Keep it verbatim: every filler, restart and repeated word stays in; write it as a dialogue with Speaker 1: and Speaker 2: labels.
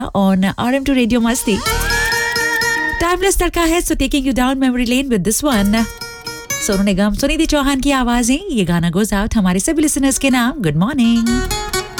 Speaker 1: on R M two Radio Masti. Timeless तड़का है, so taking you down memory lane with this one. Sonu Nigam, Sunidhi Chauhan की आवाजें. ये गाना goes out हमारे सभी listeners के नाम. Good morning.